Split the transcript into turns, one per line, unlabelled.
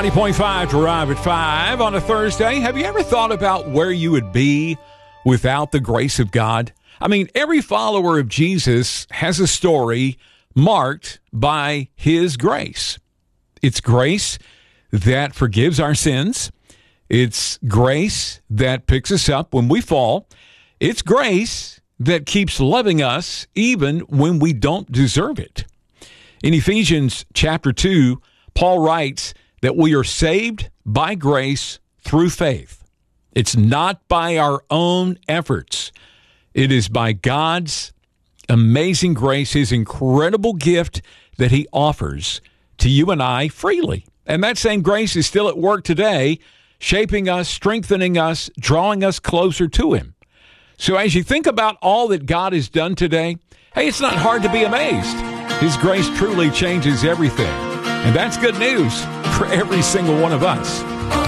90.5 to Arrive at 5 on a Thursday. Have you ever thought about where you would be without the grace of God? I mean, every follower of Jesus has a story marked by his grace. It's grace that forgives our sins. It's grace that picks us up when we fall. It's grace that keeps loving us even when we don't deserve it. In Ephesians chapter 2, Paul writes that we are saved by grace through faith. It's not by our own efforts. It is by God's amazing grace, his incredible gift that he offers to you and I freely. And that same grace is still at work today, shaping us, strengthening us, drawing us closer to him. So as you think about all that God has done today, hey, it's not hard to be amazed. His grace truly changes everything. And that's good news for every single one of us.